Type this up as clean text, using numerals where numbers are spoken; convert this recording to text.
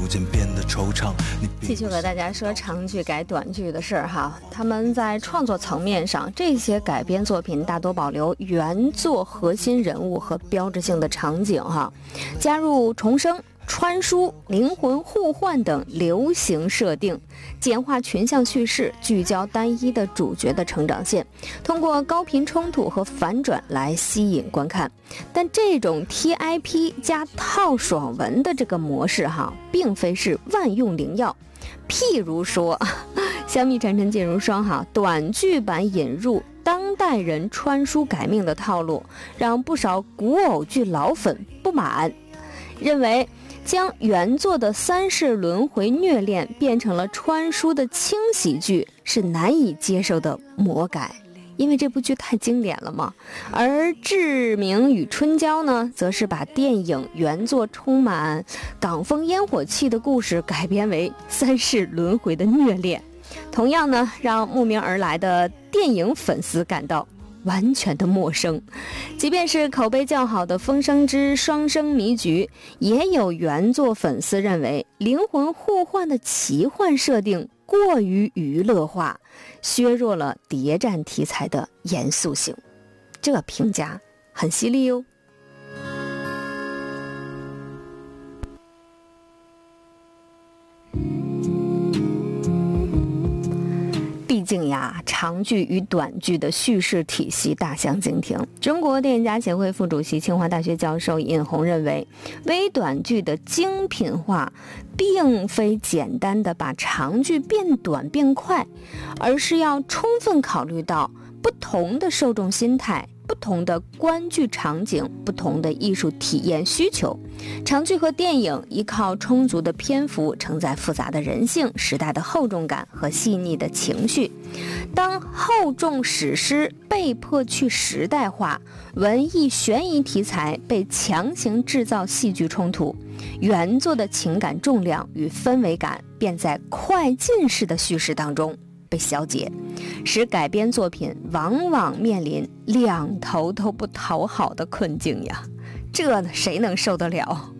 渐变得惆怅。 继续和大家说长剧改短剧的事儿哈，他们在创作层面上，这些改编作品大多保留原作核心人物和标志性的场景哈，加入重生、穿书、灵魂互换等流行设定，简化群像叙事，聚焦单一的主角的成长线，通过高频冲突和反转来吸引观看。但这种 TIP 加套爽文的这个模式哈，并非是万用灵药。譬如说香蜜沉沉烬如霜哈，短剧版引入当代人穿书改命的套路，让不少古偶剧老粉不满，认为将原作的三世轮回虐恋变成了穿书的轻喜剧是难以接受的魔改，因为这部剧太经典了嘛。而志明与春娇呢，则是把电影原作充满港风烟火气的故事改编为三世轮回的虐恋，同样呢，让慕名而来的电影粉丝感到完全的陌生。即便是口碑较好的《风声之双生迷局》，也有原作粉丝认为灵魂互换的奇幻设定过于娱乐化，削弱了谍战题材的严肃性。这评价很犀利哟。毕竟呀，长剧与短剧的叙事体系大相径庭。中国电影家协会副主席、清华大学教授尹红认为，微短剧的精品化并非简单的把长剧变短变快，而是要充分考虑到不同的受众心态、不同的观剧场景、不同的艺术体验需求。长剧和电影依靠充足的篇幅承载复杂的人性、时代的厚重感和细腻的情绪。当厚重史诗被迫去时代化，文艺悬疑题材被强行制造戏剧冲突，原作的情感重量与氛围感便在快进式的叙事当中被消解，使改编作品往往面临两头都不讨好的困境呀，这谁能受得了？